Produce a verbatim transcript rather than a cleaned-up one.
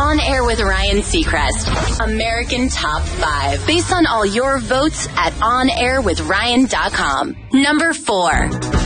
On Air with Ryan Seacrest, American Top five, based on all your votes at on air with ryan dot com. Number four.